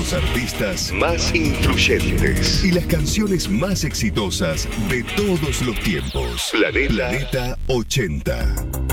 Los artistas más influyentes y las canciones más exitosas de todos los tiempos. Planeta 80.